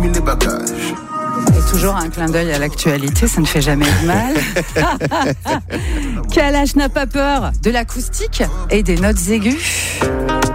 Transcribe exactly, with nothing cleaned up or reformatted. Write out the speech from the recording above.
mis les bagages. Et toujours un clin d'œil à l'actualité, ça ne fait jamais de mal. Kalash n'a pas peur de l'acoustique et des notes aiguës.